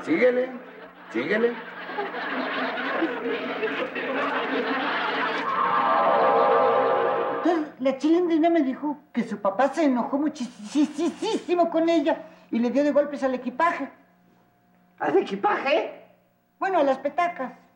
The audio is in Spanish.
Síguele, síguele. Entonces, la chilindrina me dijo que su papá se enojó muchísimo con ella y le dio de golpes al equipaje. ¿Al equipaje? Bueno, a las petacas.